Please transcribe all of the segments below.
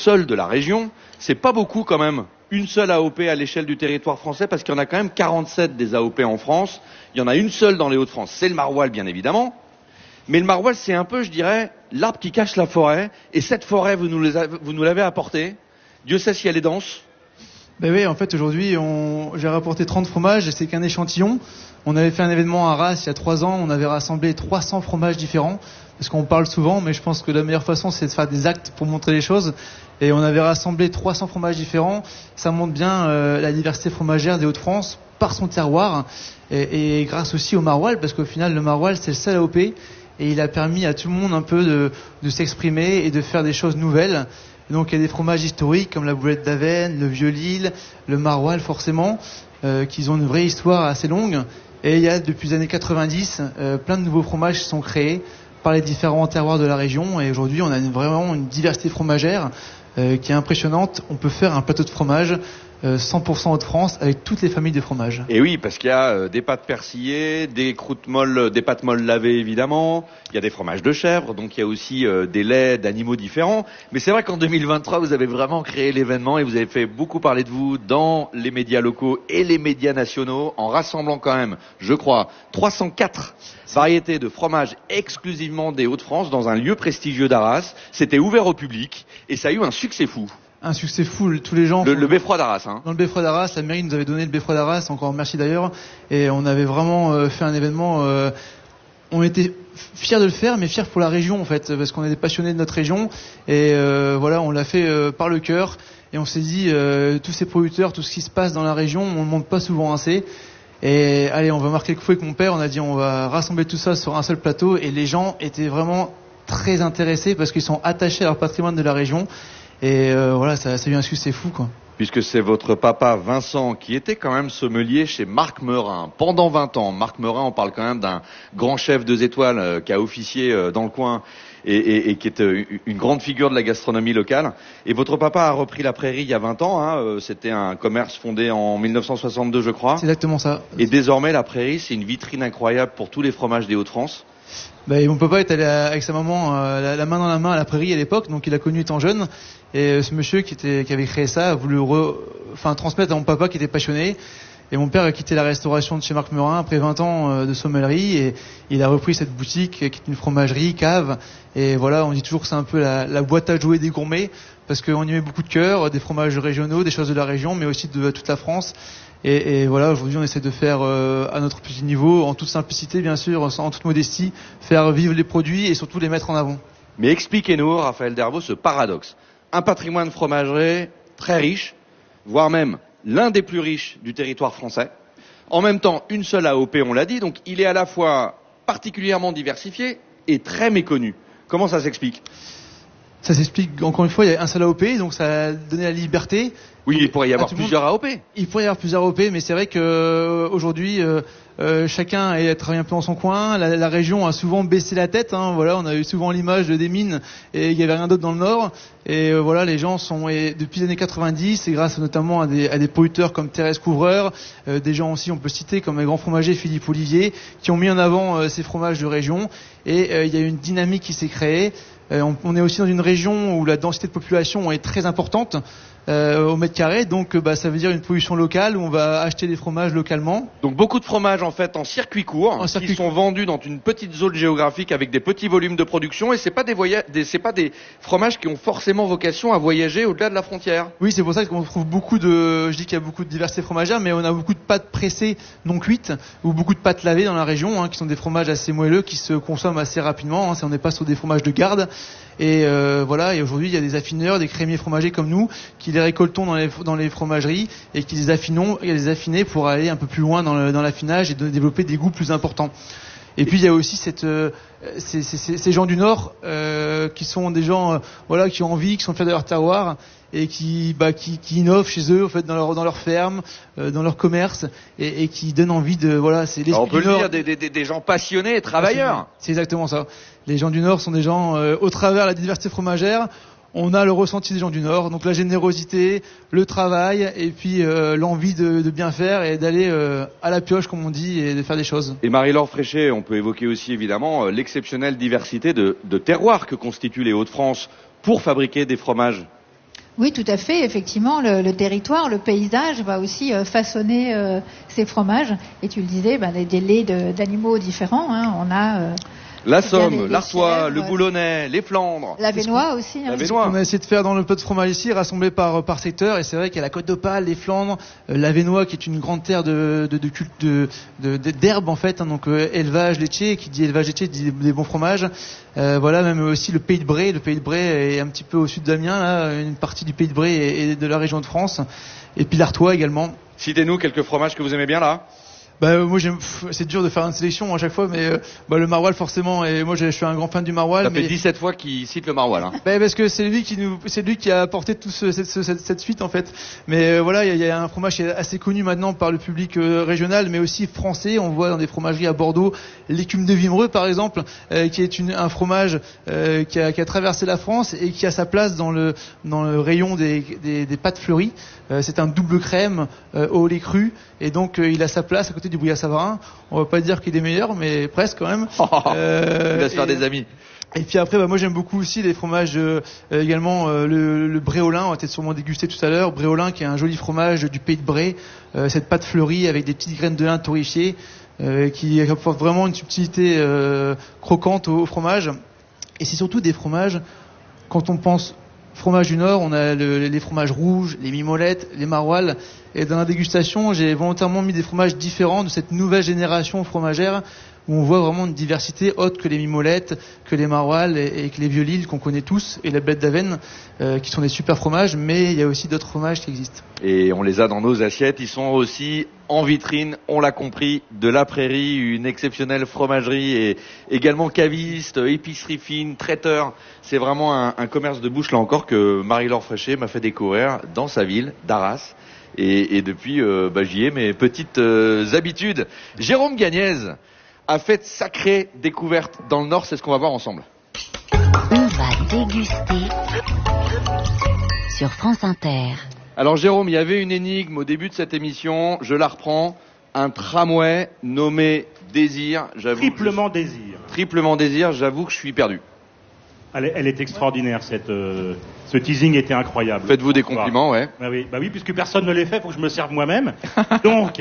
seul de la région. C'est pas beaucoup quand même. Une seule AOP à l'échelle du territoire français, parce qu'il y en a quand même 47 des AOP en France. Il y en a une seule dans les Hauts-de-France, c'est le maroilles bien évidemment. Mais le maroilles, c'est un peu, je dirais, l'arbre qui cache la forêt. Et cette forêt, vous nous l'avez apportée. Dieu sait si elle est dense. Ben oui, en fait, aujourd'hui, j'ai rapporté 30 fromages et c'est qu'un échantillon. On avait fait un événement à Arras il y a 3 ans, on avait rassemblé 300 fromages différents. Parce qu'on parle souvent, mais je pense que la meilleure façon, c'est de faire des actes pour montrer les choses. Et on avait rassemblé 300 fromages différents. Ça montre bien la diversité fromagère des Hauts-de-France par son terroir. Et grâce aussi au maroilles, parce qu'au final, le maroilles, c'est le seul AOP. Et il a permis à tout le monde un peu de s'exprimer et de faire des choses nouvelles. Et donc il y a des fromages historiques comme la boulette d'Avesnes, le Vieux-Lille, le maroilles forcément, qui ont une vraie histoire assez longue. Et il y a depuis les années 90 plein de nouveaux fromages qui sont créés par les différents terroirs de la région. Et aujourd'hui on a vraiment une diversité fromagère qui est impressionnante. On peut faire un plateau de fromage 100% Hauts-de-France avec toutes les familles de fromages. Et oui, parce qu'il y a des pâtes persillées, des croûtes molles, des pâtes molles lavées évidemment, il y a des fromages de chèvre, donc il y a aussi des laits d'animaux différents. Mais c'est vrai qu'en 2023, vous avez vraiment créé l'événement et vous avez fait beaucoup parler de vous dans les médias locaux et les médias nationaux en rassemblant quand même, je crois, 304 variétés de fromages exclusivement des Hauts-de-France dans un lieu prestigieux d'Arras. C'était ouvert au public et ça a eu un succès fou. Un succès fou, tous les gens... Le beffroi d'Arras, hein. Dans le beffroi d'Arras, la mairie nous avait donné le beffroi d'Arras, encore merci d'ailleurs, et on avait vraiment fait un événement, on était fiers de le faire, mais fiers pour la région en fait, parce qu'on est des passionnés de notre région, et voilà, on l'a fait par le cœur, et on s'est dit, tous ces producteurs, tout ce qui se passe dans la région, on ne montre pas souvent assez, et allez, on va marquer le coup avec mon père, on a dit on va rassembler tout ça sur un seul plateau, et les gens étaient vraiment très intéressés, parce qu'ils sont attachés à leur patrimoine de la région. Et voilà, ça a eu un succès fou, quoi. Puisque c'est votre papa Vincent qui était quand même sommelier chez Marc Meurin pendant 20 ans. Marc Meurin, on parle quand même d'un grand chef 2 étoiles qui a officié dans le coin et qui est une grande figure de la gastronomie locale. Et votre papa a repris la Prairie il y a 20 ans. Hein, c'était un commerce fondé en 1962, je crois. C'est exactement ça. Et désormais, la Prairie, c'est une vitrine incroyable pour tous les fromages des Hauts-de-France. Bah, mon papa est allé avec sa maman la main dans la main à la Prairie à l'époque, donc il a connu étant jeune. Et ce monsieur qui avait créé ça a voulu transmettre à mon papa qui était passionné. Et mon père a quitté la restauration de chez Marc Meurin après 20 ans de sommellerie et il a repris cette boutique qui est une fromagerie, cave. Et voilà, on dit toujours que c'est un peu la boîte à jouer des gourmets parce qu'on y met beaucoup de cœur, des fromages régionaux, des choses de la région, mais aussi de toute la France. Et voilà, aujourd'hui on essaie de faire à notre petit niveau, en toute simplicité bien sûr, en toute modestie, faire vivre les produits et surtout les mettre en avant. Mais expliquez-nous, Raphaël Dervaux, ce paradoxe. Un patrimoine fromager très riche, voire même l'un des plus riches du territoire français. En même temps, une seule AOP, on l'a dit, donc il est à la fois particulièrement diversifié et très méconnu. Comment ça s'explique ? Ça s'explique, encore une fois, il y a un seul AOP, donc ça a donné la liberté. Oui, il pourrait y avoir plusieurs AOP. Il pourrait y avoir plusieurs AOP, mais c'est vrai que aujourd'hui, chacun travaille un peu dans son coin. La région a souvent baissé la tête. Hein, voilà, on a eu souvent l'image des mines et il y avait rien d'autre dans le Nord. Et voilà, les gens sont depuis les années 90, et grâce notamment à des producteurs comme Thérèse Couvreur, des gens aussi, on peut citer comme les grands fromagers Philippe Olivier, qui ont mis en avant ces fromages de région. Et il y a eu une dynamique qui s'est créée. On est aussi dans une région où la densité de population est très importante au mètre carré, donc ça veut dire une production locale où on va acheter des fromages localement. Donc beaucoup de fromages en fait en circuit court qui sont vendus dans une petite zone géographique avec des petits volumes de production et c'est pas des fromages qui ont forcément vocation à voyager au-delà de la frontière. Oui, c'est pour ça qu'on trouve je dis qu'il y a beaucoup de diversité fromagère, mais on a beaucoup de pâtes pressées non cuites ou beaucoup de pâtes lavées dans la région, qui sont des fromages assez moelleux qui se consomment assez rapidement. On n'est pas sur des fromages de garde. Et voilà, et aujourd'hui il y a des affineurs, des crémiers fromagers comme nous qui les récoltons dans les fromageries et qui les affinés pour aller un peu plus loin dans l'affinage et de développer des goûts plus importants. Et puis il y a aussi ces gens du Nord qui sont des gens qui ont envie, qui sont fiers de leur terroir et qui innovent chez eux en fait dans leur ferme, dans leur commerce et qui donnent envie de c'est l'esprit. Alors on peut le dire des gens passionnés et travailleurs. C'est exactement ça. Les gens du Nord sont des gens au travers de la diversité fromagère. On a le ressenti des gens du Nord, donc la générosité, le travail et puis l'envie de bien faire et d'aller à la pioche comme on dit et de faire des choses. Et Marie-Laure Fréchet, on peut évoquer aussi évidemment l'exceptionnelle diversité de terroirs que constituent les Hauts-de-France pour fabriquer des fromages. Oui, tout à fait. Effectivement, le territoire, le paysage va aussi façonner ces fromages. Et tu le disais, des laits d'animaux différents. Hein. On a la Somme, l'Artois, le Boulonnais, les Flandres. L'Avesnois aussi. Hein. On a essayé de faire dans le pot de fromage ici, rassemblé par secteur. Et c'est vrai qu'il y a la Côte d'Opale, les Flandres, l'Avesnois qui est une grande terre d'herbe en fait. Hein, donc élevage laitier, qui dit élevage laitier dit des bons fromages. Voilà, même aussi le Pays de Bray. Le Pays de Bray est un petit peu au sud d'Amiens, là, une partie du Pays de Bray et de la région de France. Et puis l'Artois également. Citez-nous quelques fromages que vous aimez bien là. Moi c'est dur de faire une sélection à chaque fois, mais le maroilles forcément, et moi je suis un grand fan du maroilles. Ça fait 17 fois qu'il cite le maroilles. Hein. Parce que c'est lui qui a apporté toute cette suite en fait. Mais voilà, il y a un fromage qui est assez connu maintenant par le public régional, mais aussi français. On voit dans des fromageries à Bordeaux l'écume de Vimereux par exemple, qui est un fromage qui a traversé la France et qui a sa place dans le rayon des pâtes fleuries. C'est un double crème au lait cru, et donc il a sa place à côté du brouillard savarin. On va pas dire qu'il est meilleur, mais presque quand même. Il va se faire des amis. Et puis après, moi j'aime beaucoup aussi les fromages également, le bréolin, on va peut-être sûrement déguster tout à l'heure. Bréolin qui est un joli fromage du Pays de Bray, cette pâte fleurie avec des petites graines de lin torréfiées, qui apporte vraiment une subtilité croquante au fromage. Et c'est surtout des fromages, quand on pense fromage du Nord, on a les fromages rouges, les mimolettes, les maroilles. Et dans la dégustation, j'ai volontairement mis des fromages différents de cette nouvelle génération fromagère, où on voit vraiment une diversité autre que les mimolettes, que les maroilles et que les vieux Lille qu'on connaît tous, et la blette d'Avenne, qui sont des super fromages, mais il y a aussi d'autres fromages qui existent. Et on les a dans nos assiettes, ils sont aussi en vitrine, on l'a compris, de la Prairie, une exceptionnelle fromagerie et également caviste, épicerie fine, traiteur. C'est vraiment un commerce de bouche là encore que Marie-Laure Fréchet m'a fait découvrir dans sa ville d'Arras. Et depuis, j'y ai mes petites habitudes. Jérôme Gagnez a fait de sacrées découvertes dans le Nord, c'est ce qu'on va voir ensemble. On va déguster sur France Inter. Alors Jérôme, il y avait une énigme au début de cette émission, je la reprends. Un tramway nommé Désir. Triplement Désir. Triplement Désir, j'avoue que je suis perdu. Elle est extraordinaire, ce teasing était incroyable. Faites-vous des compliments, ouais. Bah oui, puisque personne ne les fait, faut que je me serve moi-même. Donc,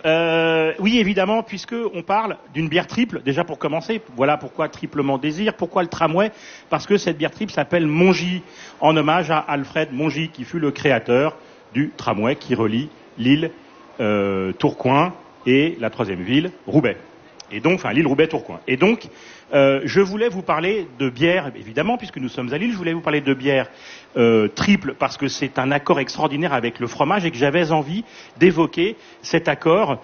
oui, évidemment, puisque on parle d'une bière triple, déjà pour commencer, voilà pourquoi Triplement Désir, pourquoi le tramway, parce que cette bière triple s'appelle Mongy, en hommage à Alfred Mongy, qui fut le créateur du tramway qui relie Lille, Tourcoing et la troisième ville, Roubaix. Et donc, Lille, Roubaix, Tourcoing. Et donc, je voulais vous parler de bière, évidemment, puisque nous sommes à Lille, je voulais vous parler de bière triple, parce que c'est un accord extraordinaire avec le fromage et que j'avais envie d'évoquer cet accord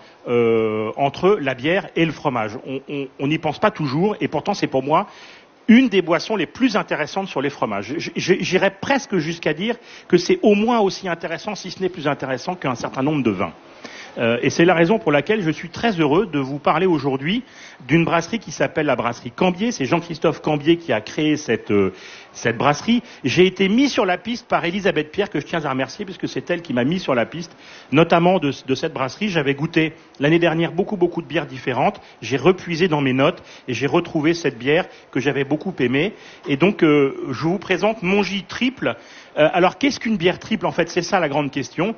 entre la bière et le fromage. On n'y pense pas toujours, et pourtant c'est pour moi une des boissons les plus intéressantes sur les fromages. J'irais presque jusqu'à dire que c'est au moins aussi intéressant, si ce n'est plus intéressant, qu'un certain nombre de vins. Et c'est la raison pour laquelle je suis très heureux de vous parler aujourd'hui d'une brasserie qui s'appelle la brasserie Cambier. C'est Jean-Christophe Cambier qui a créé cette brasserie. J'ai été mis sur la piste par Elisabeth Pierre, que je tiens à remercier, puisque c'est elle qui m'a mis sur la piste, notamment de cette brasserie. J'avais goûté l'année dernière beaucoup de bières différentes. J'ai repuisé dans mes notes et j'ai retrouvé cette bière que j'avais beaucoup aimée. Et donc, je vous présente Mongy Triple. Alors, qu'est-ce qu'une bière triple, en fait? C'est ça la grande question.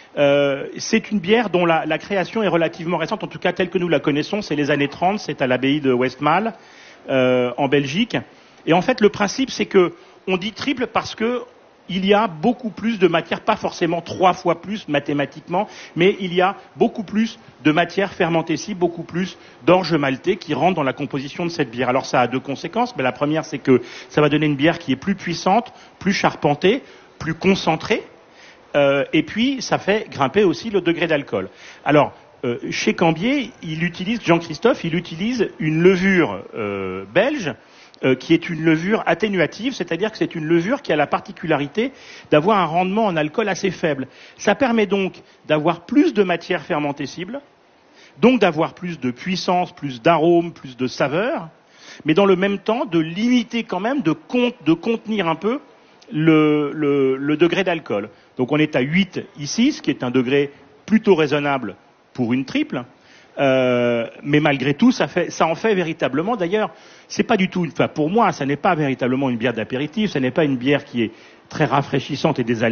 C'est une bière dont la création est relativement récente, en tout cas telle que nous la connaissons, c'est les années 30, c'est à l'abbaye de Westmalle, en Belgique. Et en fait, le principe, c'est que on dit triple parce que il y a beaucoup plus de matière, pas forcément 3 fois plus mathématiquement, mais il y a beaucoup plus de matière fermentescible, beaucoup plus d'orge maltais qui rentre dans la composition de cette bière. Alors ça a 2 conséquences, mais la première, c'est que ça va donner une bière qui est plus puissante, plus charpentée, plus concentrée. Et puis, ça fait grimper aussi le degré d'alcool. Alors, chez Cambier, Jean-Christophe, il utilise une levure belge qui est une levure atténuative, c'est-à-dire que c'est une levure qui a la particularité d'avoir un rendement en alcool assez faible. Ça permet donc d'avoir plus de matière fermentescible, donc d'avoir plus de puissance, plus d'arôme, plus de saveur, mais dans le même temps de limiter quand même, de contenir un peu le degré d'alcool. Donc on est à 8 ici, ce qui est un degré plutôt raisonnable pour une triple, mais malgré tout, ça en fait véritablement. D'ailleurs, c'est pas du tout, pour moi, ça n'est pas véritablement une bière d'apéritif, ça n'est pas une bière qui est très rafraîchissante et désaltérante.